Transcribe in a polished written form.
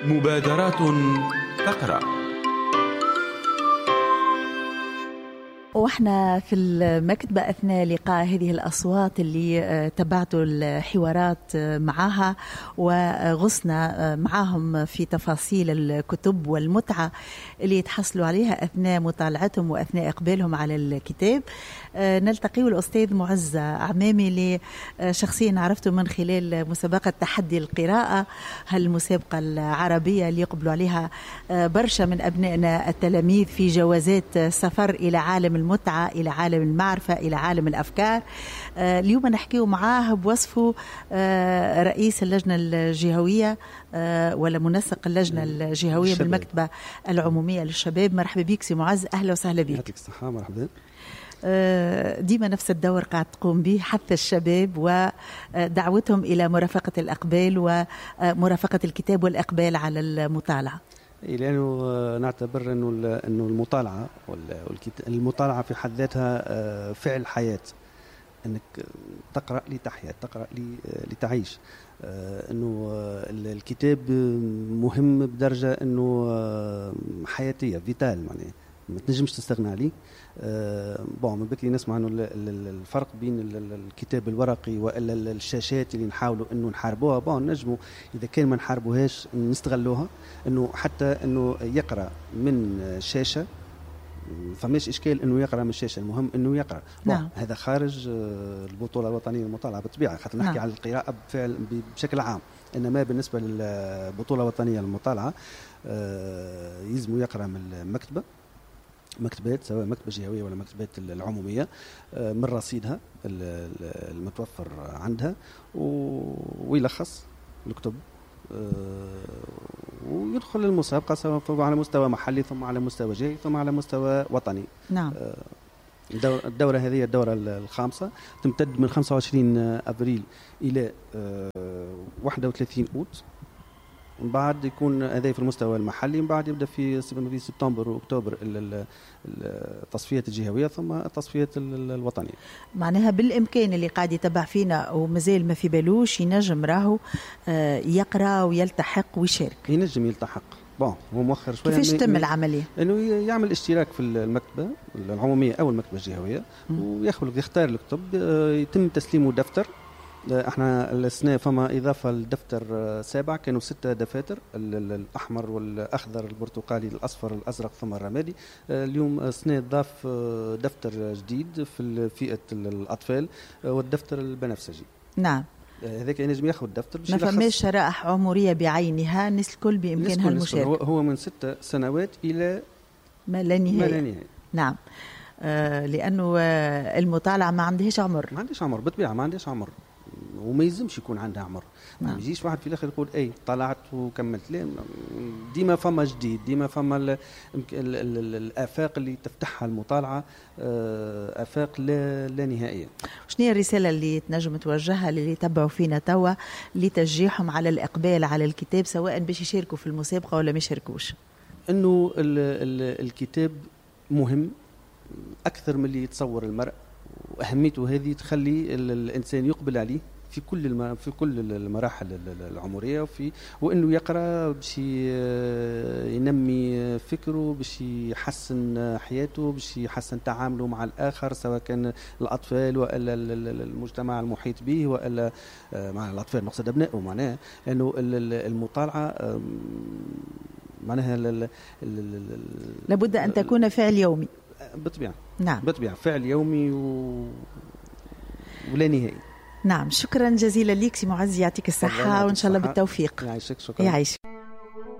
مبادرات تقرأ. واحنا في المكتبة أثناء لقاء هذه الأصوات اللي تبعتوا الحوارات معها وغصنا معهم في تفاصيل الكتب والمتعة اللي يتحصلوا عليها أثناء مطالعتهم وأثناء إقبالهم على الكتاب. نلتقي الأستاذ معز عمامي اللي شخصيا عرفته من خلال مسابقة تحدي القراءة، هالمسابقة العربية اللي يقبلوا عليها برشا من أبنائنا التلاميذ في جوازات سفر إلى عالم المتعة، إلى عالم المعرفة، إلى عالم الأفكار. اليوم نحكيه معاه بوصفه رئيس اللجنة الجهوية ولا منسق اللجنة الجهوية بالمكتبة العمومية للشباب. مرحبا بك سي معز، أهلا وسهلا بك. يعطيك الصحة. مرحبا. ديما نفس الدور قاعد تقوم به، حث الشباب ودعوتهم إلى مرافقة الأقبال ومرافقة الكتاب والإقبال على المطالعة. لأنه نعتبر أنه المطالعة المطالعة في حد ذاتها فعل حياة، أنك تقرأ لتحيا، تقرأ لتعيش. أنه الكتاب مهم بدرجة أنه حياتية، فيتال، يعني ما تنجمش تستغنى عليه. من بكري نسمع انه الفرق بين الكتاب الورقي والا الشاشات اللي نحاولوا انه نحاربوها. نجموا اذا كان ما نحاربوهاش نستغلوها، انه حتى انه يقرا من شاشه فماش اشكال انه يقرا من الشاشه، المهم انه يقرا. نعم. هذا خارج البطوله الوطنيه للمطالعه بالطبيعه، خاطر نحكي على القراءه بشكل عام. انما بالنسبه للبطوله الوطنيه للمطالعه يلزم يقرا من المكتبه، مكتبات سواء مكتبة جهوية ولا مكتبات العمومية، من رصيدها المتوفر عندها، ويلخص الكتب ويدخل المسابقة سواء على مستوى محلي ثم على مستوى جهوي ثم على مستوى وطني. نعم. الدورة هذه الدورة الخامسة تمتد من 25 أبريل إلى 31 أوت. من بعد يكون هذا في المستوى المحلي، من بعد يبدأ في سبتمبر وأكتوبر التصفيات الجهوية ثم التصفيات الوطنية. معناها بالإمكان اللي قاعد يتبع فينا ومازال ما في بالوش ينجم راهو يقرأ ويلتحق ويشارك. ينجم يلتحق. هو مؤخر شوية. كيفاش تتم العملية؟ إنه يعمل اشتراك في المكتبة العمومية أو المكتبة الجهوية يختار الكتب، يتم تسليمه دفتر. احنا السنة فما إضافة للدفتر 7، كانوا 6 دفاتر، الأحمر والأخضر البرتقالي الأصفر الأزرق ثم الرمادي. اليوم السنة ضاف دفتر جديد في فئة الأطفال والدفتر البنفسجي. نعم. هذاك ينجم ياخذ الدفتر. ما فماش شرائح عمرية بعينها، الناس الكل بإمكانها المشاركة. هو من 6 سنوات إلى ما لا نهاية. نعم. لأنه المطالعة ما عندهاش عمر. ما عندهاش عمر بالطبيعة، ما عندهاش عمر وما يلزمش يكون عندها عمر. ما يجيش واحد في الاخر يقول طلعت وكملت. لا، ديما فما جديد، ديما فما الآفاق اللي تفتحها المطالعة، آفاق لا نهائية. شنو هي الرسالة اللي تنجم توجهها للي يتبعوا فينا توا لتشجيعهم على الإقبال على الكتاب، سواء باش يشاركوا في المسابقة ولا ما يشاركوش؟ إنه الكتاب مهم أكثر من اللي يتصور المرء، وأهميته هذه تخلي الإنسان يقبل عليه في كل المراحل العمرية، وإنه يقرأ باش ينمي فكره، باش يحسن حياته، باش يحسن تعامله مع الآخر، سواء كان الأطفال وإلا المجتمع المحيط به وإلا مع الأطفال نقصد أبنائه. معناها أنه المطالعة معناها لابد أن تكون فعل يومي بالطبيعة. نعم. بالطبيعة فعل يومي ولا نهائي. نعم. شكرا جزيلا ليك سي معز، يعطيك الصحة وإن شاء الله بالتوفيق. يعيشك. شكرا. يعيش.